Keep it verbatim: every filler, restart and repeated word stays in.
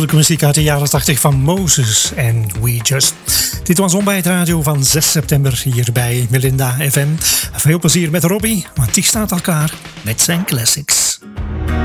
heerlijke muziek uit de jaren tachtig van Moses en We Just. Dit was Ontbijt Radio van zes september hier bij Melinda F M. Veel plezier met Robbie, want die staat al klaar met zijn classics.